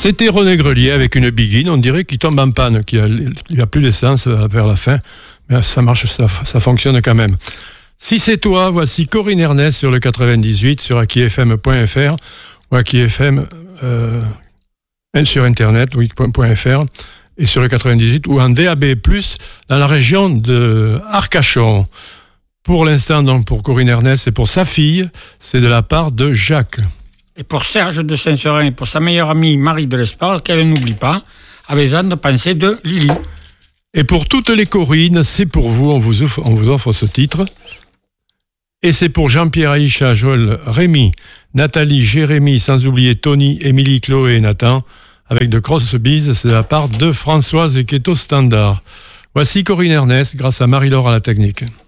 C'était René Grelier avec une biguine, on dirait qu'il tombe en panne, qu'il n'y a plus d'essence vers la fin. Mais ça marche, ça fonctionne quand même. Si c'est toi, voici Corinne Ernest sur le 98, sur akifm.fr ou akifm sur internet, .fr, et sur le 98, ou en DAB+, dans la région de Arcachon. Pour l'instant, donc, pour Corinne Ernest et pour sa fille, c'est de la part de Jacques. Et pour Serge de Saint-Seurin et pour sa meilleure amie Marie de l'Esparre, qu'elle n'oublie pas, avec besoin de penser de Lily. Et pour toutes les Corinnes, c'est pour vous, on vous offre ce titre. Et c'est pour Jean-Pierre, Aïcha, Joël, Rémi, Nathalie, Jérémy, sans oublier Tony, Émilie, Chloé et Nathan, avec de grosses bises, c'est de la part de Françoise et qui est au standard. Voici Corinne Ernest, grâce à Marie-Laure à la technique.